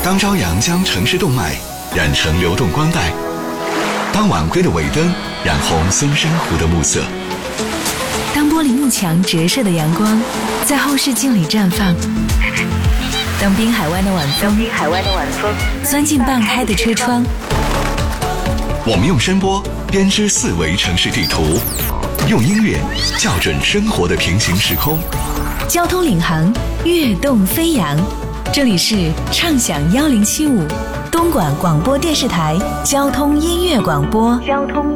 当朝阳将城市动脉染成流动光带，当晚归的尾灯染红松山湖的暮色， 当玻璃幕墙折射的阳光在后视镜里绽放，当滨海湾的晚风钻进半开的车窗， 我们用声波编织四维城市地图，用音乐校准生活的平行时空。 交通领航，跃动飞扬。这里是畅享1075东莞广播电视台交通音乐广播。